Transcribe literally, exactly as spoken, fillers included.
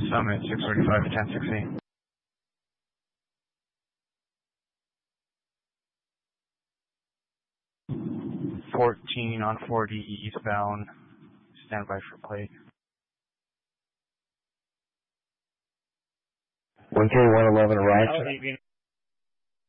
Summit six forty-five to ten sixty. fourteen on forty eastbound. Stand by for plate. one three one eleven right. Oh,